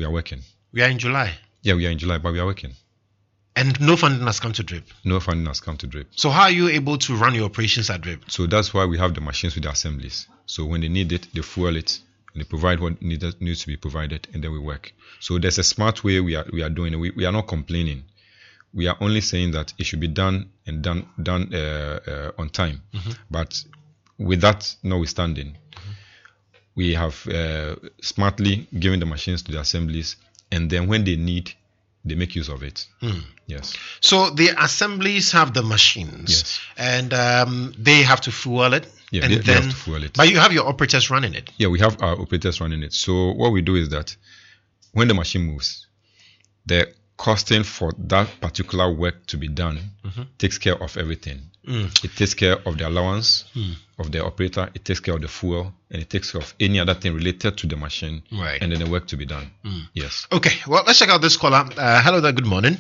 we are working. We are in July. Yeah, we are in July, but we are working. And no funding has come to DRIP. No funding has come to DRIP. So how are you able to run your operations at DRIP? So that's why we have the machines with the assemblies. So when they need it, they fuel it, and they provide what needs to be provided, and then we work. So there's a smart way we are doing it. We are not complaining. We are only saying that it should be done and done on time. But with that notwithstanding, we have smartly given the machines to the assemblies, and then when they need, they make use of it. Yes. So the assemblies have the machines, Yes. and they have to fuel it. Yeah, and they have to fuel it. But you have your operators running it. Yeah, we have our operators running it. So what we do is that when the machine moves, the costing for that particular work to be done takes care of everything. It takes care of the allowance of the operator, it takes care of the fuel, and it takes care of any other thing related to the machine, Right. and then the work to be done. Yes. Okay, well, let's check out this caller. Hello there, good morning.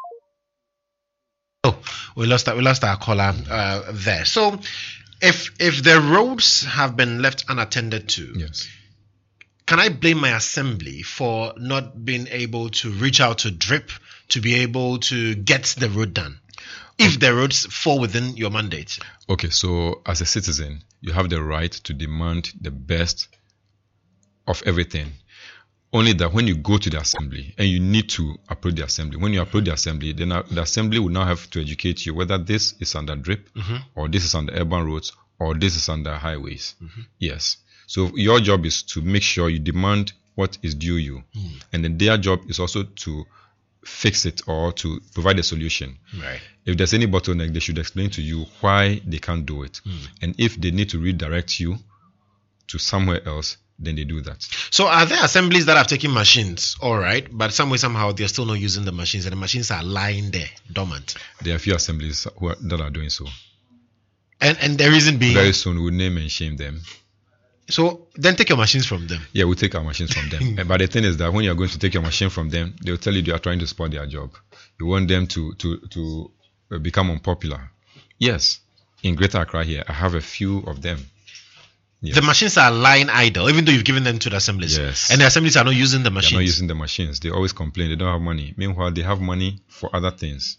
Oh, we lost our caller there. So if the roads have been left unattended to, Yes. can I blame my assembly for not being able to reach out to DRIP to be able to get the road done? If the roads fall within your mandate. Okay, so as a citizen, you have the right to demand the best of everything. Only that when you go to the assembly and you need to approach the assembly, when you approach the assembly, then the assembly will now have to educate you whether this is under DRIP or this is under urban roads or this is under highways. Yes. So your job is to make sure you demand what is due you. And then their job is also to fix it or to provide a solution. Right. If there's any bottleneck, they should explain to you why they can't do it. And if they need to redirect you to somewhere else, then they do that. So are there assemblies that have taken machines, all right, but some way, somehow, they're still not using the machines, and the machines are lying there, dormant? There are a few assemblies that are doing so. And the reason being... Very soon, we'll name and shame them. So then take your machines from them. Yeah, we'll take our machines from them. But the thing is that when you're going to take your machine from them, they'll tell you they are trying to spoil their job. You want them to become unpopular. Yes, in Greater Accra here, I have a few of them. Yes. The machines are lying idle, even though you've given them to the assemblies. Yes. And the assemblies are not using the machines. They're not using the machines. They always complain they don't have money. Meanwhile, they have money for other things.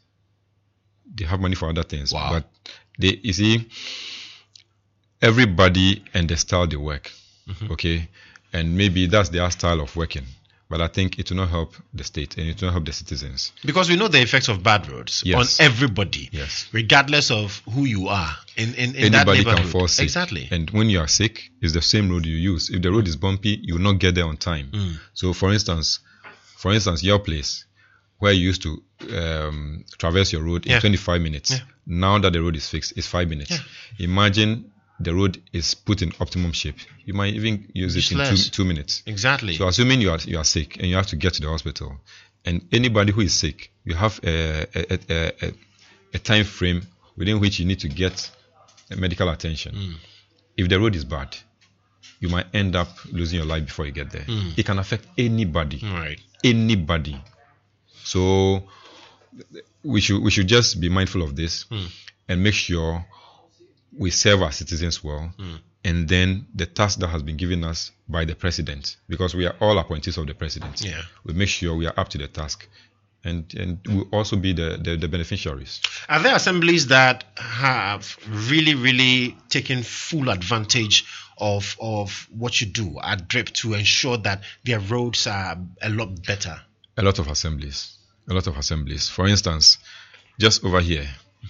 They have money for other things. Wow. But you see, everybody and the style they work. Okay? And maybe that's their style of working. But I think it will not help the state and it will not help the citizens. Because we know the effects of bad roads Yes. on everybody, Yes. regardless of who you are in that Anybody neighborhood. can fall sick. Exactly. And when you are sick, it's the same road you use. If the road is bumpy, you will not get there on time. So for instance, your place, where you used to traverse your road in 25 minutes, now that the road is fixed, it's 5 minutes. Imagine the road is put in optimum shape. You might even use it in 2 minutes. Exactly. So assuming you are sick and you have to get to the hospital, and anybody who is sick, you have a time frame within which you need to get medical attention. If the road is bad, you might end up losing your life before you get there. It can affect anybody. Right. Anybody. So we should just be mindful of this and make sure we serve our citizens well, and then the task that has been given us by the president, because we are all appointees of the president. Yeah. We make sure we are up to the task, and we'll also be the beneficiaries. Are there assemblies that have really, really taken full advantage of what you do at DRIP to ensure that their roads are a lot better? A lot of assemblies. For instance, just over here,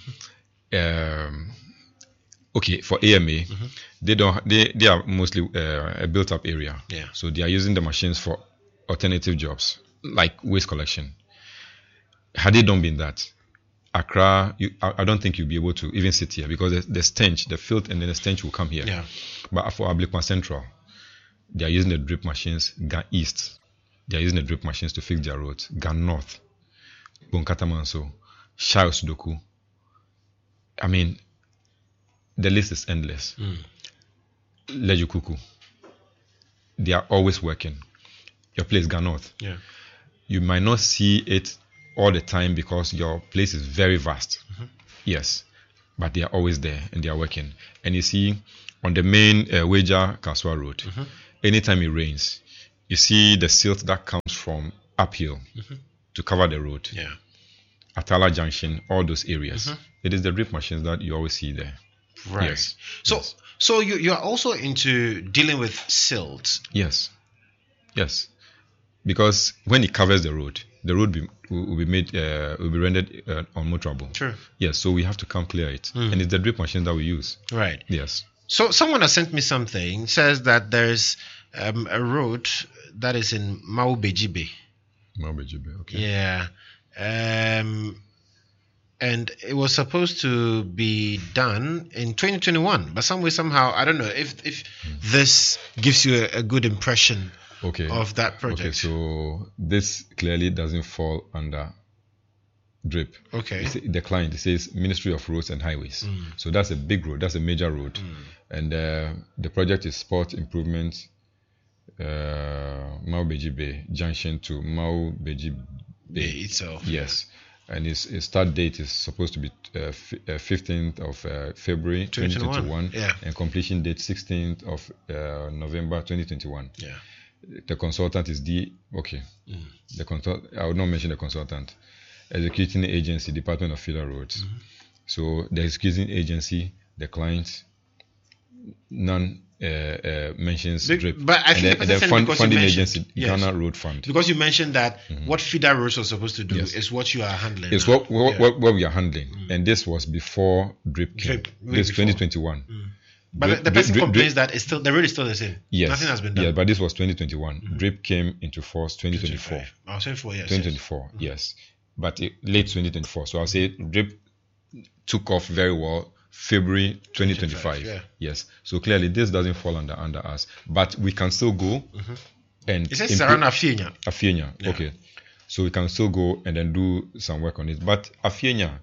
for AMA, they are mostly a built-up area. Yeah. So they are using the machines for alternative jobs like waste collection. Had it not been that, Accra, I don't think you'll be able to even sit here because the stench, the filth, and then the stench will come here. Yeah. But for Ablikma Central, they are using the drip machines. Gan East, they are using the drip machines to fix their roads. Gan North, Bonkata Manso, Shai Sudoku. I mean, the list is endless. Lejukuku, they are always working. Your place, Gan North. Yeah. You might not see it all the time because your place is very vast. Yes, but they are always there and they are working. And you see, on the main Weja Kaswa Road, anytime it rains, you see the silt that comes from uphill to cover the road. Yeah. Atala Junction, all those areas. It is the drip machines that you always see there. Right. Yes. So you're also into dealing with silt. Yes. Because when it covers the road will be rendered unmotorable. True. Yes. So we have to come clear it, and it's the drip machine that we use. Right. Yes. So someone has sent me something. Says that there's a road that is in Maubejibe. Okay. Yeah. And it was supposed to be done in 2021, but somehow, I don't know if this gives you a good impression of that project. Okay, so this clearly doesn't fall under DRIP. Okay. The client, it says Ministry of Roads and Highways. So that's a big road, that's a major road. And the project is Sport Improvement Maubejibe Junction to Maubejibe itself. Yes. And its start date is supposed to be 15th of February 2021, and completion date 16th of November 2021. Yeah. The consultant is I will not mention the consultant. Executing agency, Department of Federal Roads. So the executing agency, the client, none mentions DRIP. But I think the funding agency, Ghana Road Fund. Because you mentioned that what feeder roads are supposed to do is what you are handling. It's what we are handling, and this was before DRIP came. This 2021. But the person complains that the road is still the same. Yes. Nothing has been done. Yeah, but this was 2021. DRIP came into force 2024. 2024, yes. 2024, yes. But late 2024. So I'll say DRIP took off very well February 2025. Yes. So clearly this doesn't fall under us, but we can still go and it says around Afienya. Yeah. Okay. So we can still go and then do some work on it. But Afienya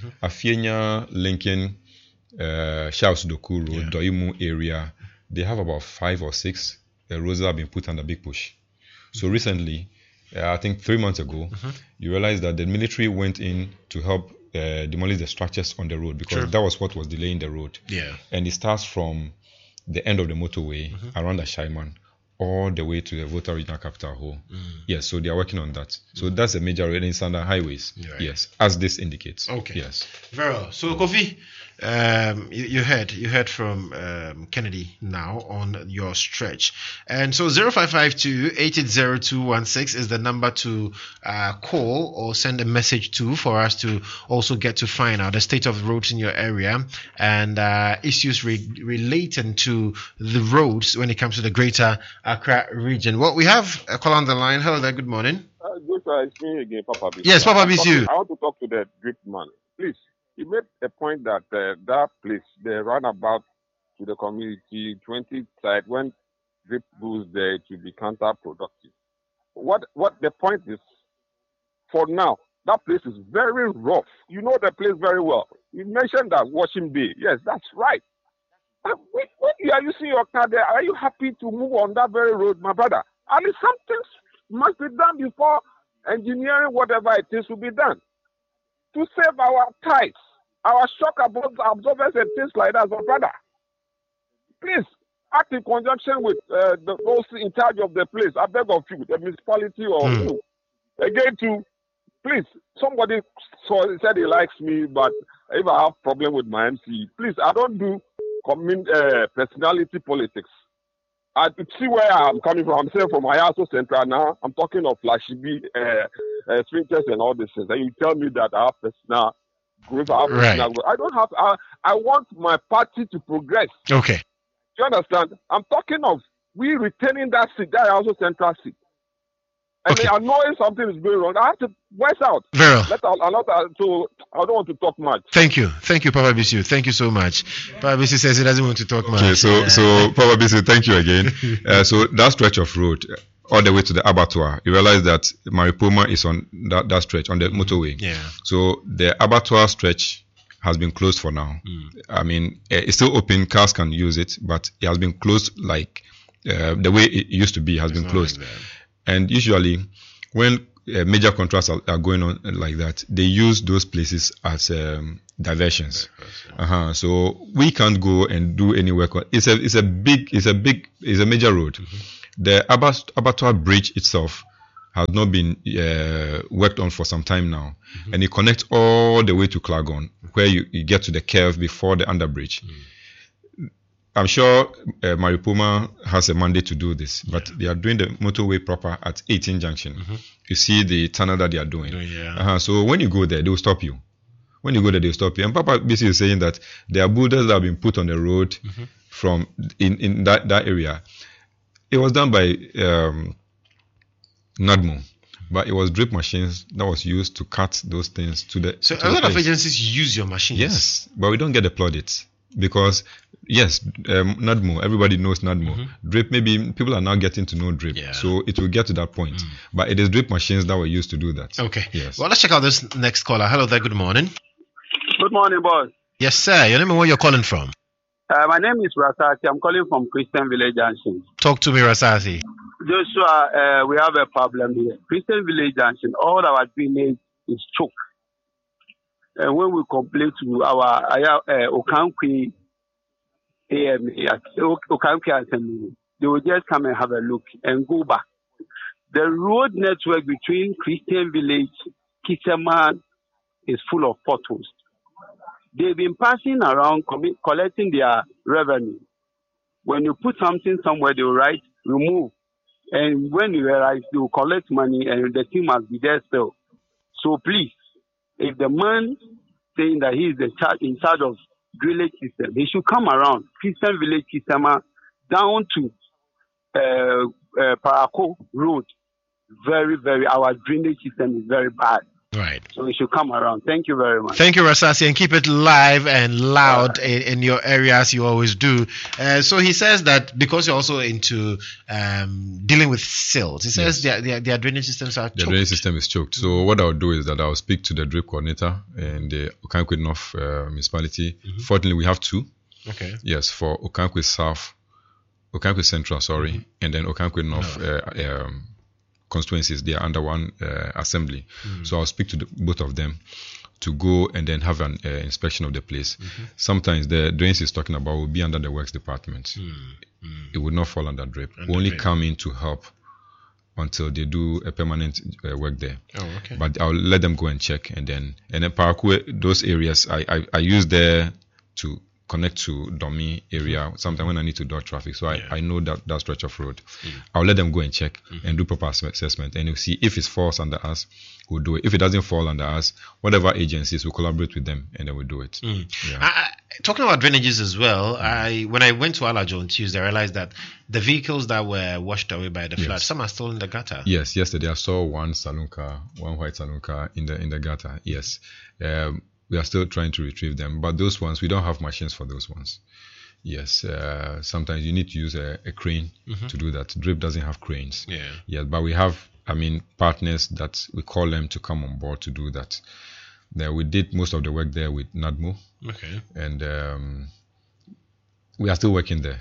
linking Charles Doku Road, Doimu area, they have about 5 or 6 roads that have been put under big push. So recently, I think 3 months ago, you realize that the military went in to help demolish the structures on the road, because that was what was delaying the road. Yeah. And it starts from the end of the motorway around the Ashaiman all the way to the Volta Regional Capital Hall. Yes, so they are working on that. So that's a major road in standard highways. Right. Yes, as this indicates. Okay. Yes. Very well. So Kofi, you heard from Kennedy now on your stretch, and so 0552-880-216 is the number to call or send a message to for us to also get to find out the state of the roads in your area and issues relating to the roads when it comes to the greater Accra region. Well, we have a call on the line. Hello there, good morning. Good, it's me again, Papa B. Yes, Papa B. I want to talk to the drip man. Please, he made a point that that place, the roundabout to the community 20 side, when drip goes there, it will be counterproductive. What the point is, for now, that place is very rough. You know the place very well. You mentioned that Washing Bay. Yes, that's right. When you are using your car there, are you happy to move on that very road, my brother? At least something must be done before engineering whatever it is will be done. To save our tires, our shock absorbers and things like that, my brother. Please, act in conjunction with those in charge of the place. I beg of you, the municipality or who. Again, please, somebody said he likes me, but if I have problem with my MC, please, I don't do personality politics. I see where I'm coming from. I'm saying from Ayaso Central now. I'm talking of Flashy B, sprinklers and all these things. And you tell me that I have personal growth. I don't have. I want my party to progress. Okay. Do you understand? I'm talking of we retaining that seat, that Ayaso Central seat. And I know if something is going wrong, I have to voice out. Very well. So I don't want to talk much. Thank you, Papa Bisu. Thank you so much. Papa Bisu says he doesn't want to talk much. Okay, so Papa Bisu, thank you again. So that stretch of road, all the way to the abattoir, you realize that Maripoma is on that stretch on the motorway. Yeah. So the abattoir stretch has been closed for now. I mean, it's still open; cars can use it, but it has been closed like the way it used to be has been closed. And usually, when major contracts are going on like that, they use those places as diversions. So we can't go and do any work. It's a major road. The abattoir bridge itself has not been worked on for some time now, and it connects all the way to Klagon, where you get to the curve before the underbridge. I'm sure Maripoma has a mandate to do this, but they are doing the motorway proper at 18 Junction. You see the tunnel that they are doing. So when you go there, they will stop you. When you go there, they will stop you. And Papa basically is saying that there are boulders that have been put on the road from in that area. It was done by NADMO, but it was drip machines that was used to cut those things to the. So a lot of agencies use your machines. Yes, but we don't get the plaudits because yes, NADMO, everybody knows NADMO. Drip, maybe people are now getting to know drip, so it will get to that point. But it is drip machines that were used to do that. Okay. Yes. Well, let's check out this next caller. Hello there. Good morning. Good morning, boss. Yes, sir. Your name and where you're calling from? My name is Rasati. I'm calling from Christian Village Junction. Talk to me, Rasati. Joshua, we have a problem here. Christian Village Junction, all our drainage is choked. And when we complain to our Okankwe Assembly, they will just come and have a look and go back. The road network between Christian Village, Kisama is full of potholes. They've been passing around collecting their revenue. When you put something somewhere, they will write remove. And when you realize they will collect money and the team must be there still. So please, if the man saying that he is in charge of drainage system, he should come around Christian Village Kisama down to Parako Road. Our drainage system is very bad. Right. So we should come around. Thank you very much. Thank you, Rasasi, and keep it live and loud in your area as you always do. So he says that because you're also into dealing with silts, he says their drainage systems are choked. The drainage system is choked. So what I'll do is that I'll speak to the drip coordinator in the Okankwe North municipality. Fortunately, we have two. Okay. Yes, for Okankwe South, Okankwe Central, and then Okankwe North. Constituencies, they are under one assembly. So I'll speak to both of them to go and then have an inspection of the place. Sometimes the drains he's talking about will be under the works department. It would not fall under drip. We only come in to help until they do a permanent work there. But I'll let them go and check, and then Parako, those areas I use there to connect to Domi area sometimes when I need to dodge traffic. So I know that stretch of road. I'll let them go and check and do proper assessment, and you'll see if it falls under us, we'll do it. If it doesn't fall under us, whatever agencies, we'll collaborate with them and then we'll do it. Talking about drainages as well, when I went to Alajo on Tuesday, I realized that the vehicles that were washed away by the flood, some are still in the gutter. Yes, yesterday I saw one white saloon car in the gutter. Yes. We are still trying to retrieve them, but those ones, we don't have machines for those ones. Yes, sometimes you need to use a crane to do that. Drip doesn't have cranes. Yeah, but we have, partners that we call them to come on board to do that. We did most of the work there with NADMO. Okay. And we are still working there.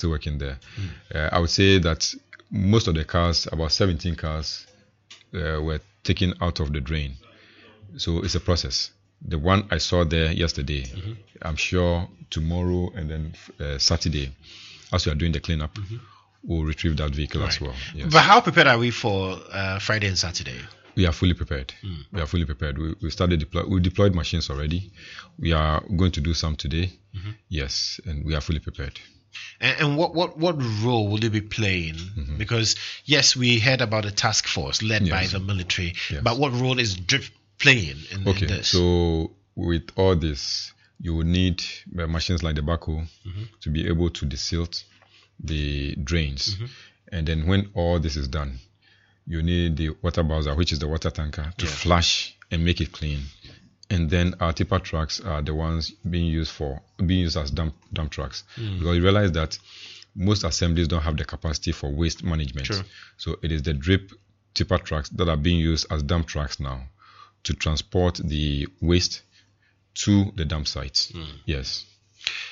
I would say that most of the cars, about 17 cars, were taken out of the drain. So it's a process. The one I saw there yesterday, I'm sure tomorrow and then Saturday, as we are doing the cleanup, we'll retrieve that vehicle as well. Yes. But how prepared are we for Friday and Saturday? We are fully prepared. We are fully prepared. We started we deployed machines already. We are going to do some today. Yes, and we are fully prepared. And what role will they be playing? Because yes, we heard about a task force led by the military, but what role is DRIP playing in this? So with all this, you will need machines like the backhoe to be able to desilt the drains. And then when all this is done, you need the water bowser, which is the water tanker, to flush and make it clean. And then our tipper trucks are the ones being used as dump trucks. Because you realize that most assemblies don't have the capacity for waste management. True. So it is the drip tipper trucks that are being used as dump trucks now to transport the waste to the dump sites. Yes.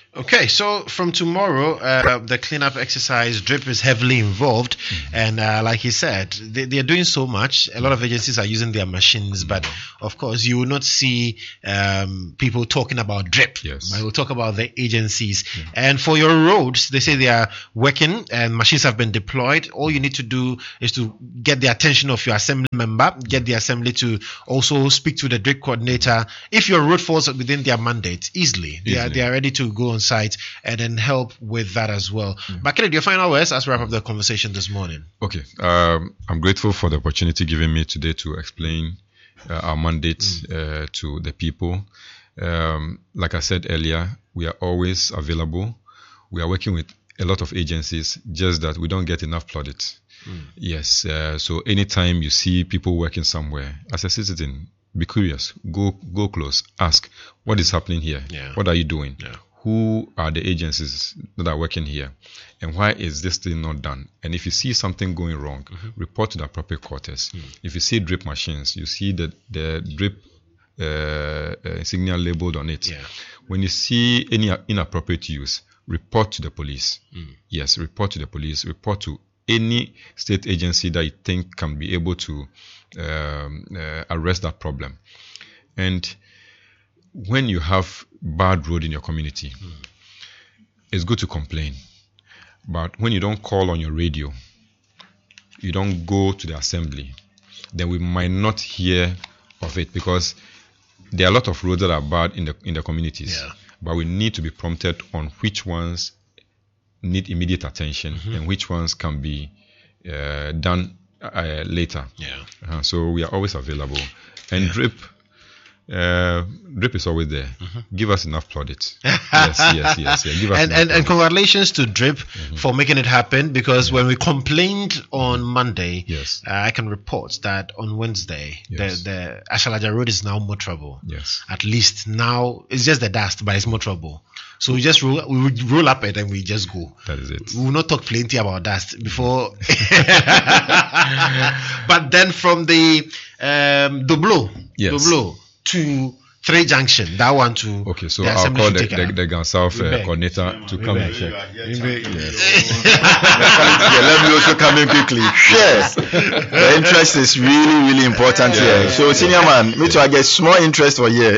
Okay, so from tomorrow, the cleanup exercise, DRIP is heavily involved, and like he said, they are doing so much. A lot of agencies are using their machines, but of course, you will not see people talking about DRIP. Yes. But we'll talk about the agencies. And for your roads, they say they are working and machines have been deployed. All you need to do is to get the attention of your assembly member, get the assembly to also speak to the DRIP coordinator. If your road falls within their mandate, easily. They are ready to go on site and then help with that as well. But Kennedy, your final words as we wrap up the conversation this morning. Okay. I'm grateful for the opportunity given me today to explain our mandate to the people. Like I said earlier, we are always available. We are working with a lot of agencies, just that we don't get enough plaudits. Yes. So anytime you see people working somewhere, as a citizen, be curious. Go close. Ask, what is happening here? Yeah. What are you doing? Yeah. Who are the agencies that are working here? And why is this thing not done? And if you see something going wrong, report to the appropriate quarters. If you see drip machines, you see the drip insignia labeled on it. Yeah. When you see any inappropriate use, report to the police. Yes, report to the police. Report to any state agency that you think can be able to arrest that problem. And when you have bad road in your community, it's good to complain. But when you don't call on your radio, you don't go to the assembly, then we might not hear of it, because there are a lot of roads that are bad in the communities. Yeah. But we need to be prompted on which ones need immediate attention and which ones can be done later. Yeah. So we are always available. And DRIP is always there. Give us enough plaudits. yes. Give us And congratulations to DRIP for making it happen, because when we complained on Monday, Yes. I can report that on Wednesday, Yes. the Ashalaja Road is now motorable. Yes. At least now it's just the dust, but it's motorable. So we just roll up it and we just go. That is it. We will not talk plenty about dust before. But then from the Doblo to 3 Junction, that one to Okay, so the I'll assembly call should the take it up. Gan South We beg. coordinator to come and check. Let me also come in quickly. Yes, the interest is really important here. So, senior man, me too, I get small interest for here.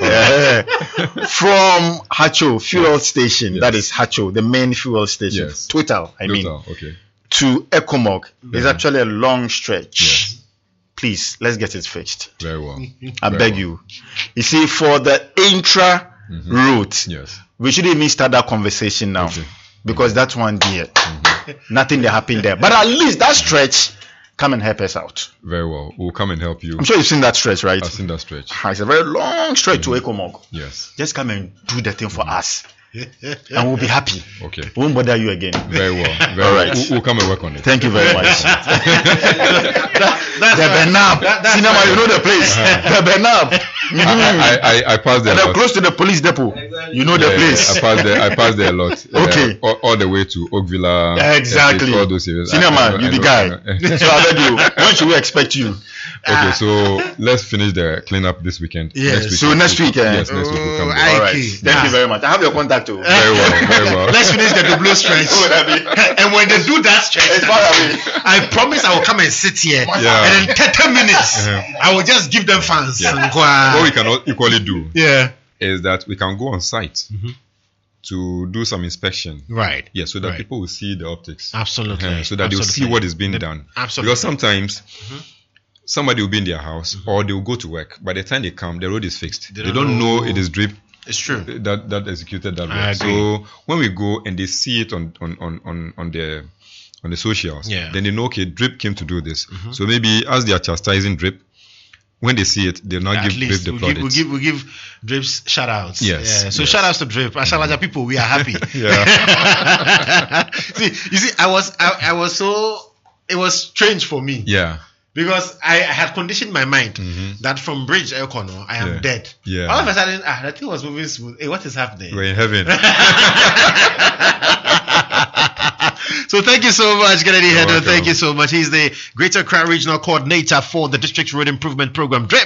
From Hacho fuel station, that is Hacho, the main fuel station, Yes. Total, I mean, Okay. to Ecomog is actually a long stretch. Yes. Please, let's get it fixed. Very well. I beg you. You see, for the intra route, Yes. we shouldn't even start that conversation now, Okay. because that's one there. Nothing that happened there. But at least that stretch, come and help us out. Very well. We'll come and help you. I'm sure you've seen that stretch, right? I've seen that stretch. It's a very long stretch to Ecomog. Yes. Just come and do the thing for us, and we'll be happy. Okay. We won't bother you again. Very well. All Well. right. We'll come and work on it. Thank you very much. The Benab. Cinema, you know the place. The Benab. I passed there. And then close to the police depot. You know the place. I passed there a lot. Okay. All the way to Oak Villa. Exactly. All those areas. Senior man, you the guy. know. So I beg you, when should we expect you? Okay, so let's finish the cleanup this weekend. Yes. So next week, Yes, next week we'll come back. All right. Okay. Thank you very much. I have your contact too. Very well, very well. Let's finish the Doblo stretch. And when they do that stretch, It's far away. I promise I will come and sit here. Yeah. And in 30 minutes, I will just give them fans. Yeah. What we can equally do Yeah. is that we can go on site to do some inspection. Right. Yeah, so that Right. people will see the optics. Absolutely. So that they'll see what is being done. Absolutely. Because sometimes somebody will be in their house or they will go to work. By the time they come, the road is fixed. They don't know it is drip It's true. that executed that I work. agree. So when we go and they see it on the socials, Yeah. then they know, okay, drip came to do this. So maybe as they are chastising drip, when they see it, they'll not At give drip least the we plaudits. give Drips shout outs. Yes, Yeah. So yes. shout outs to Drip. Ashalaja people, we are happy. Yeah. see, I was so, it was strange for me. Yeah. Because I had conditioned my mind that from Bridge Elkono, I am Yeah. dead. Yeah. All of a sudden, that thing was moving smooth. Hey, what is happening? We're in heaven. So thank you so much, Kennedy Hedo. welcome. Thank you so much. He's the Greater Accra Regional Coordinator for the District Road Improvement Program. Drip.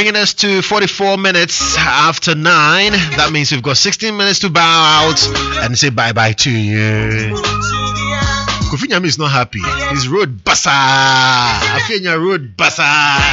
Bringing us to 44 minutes after 9. That means we've got 16 minutes to bow out and say bye-bye to you. Kofi Nyame is not happy. He's road bassa. Afenya road bassa.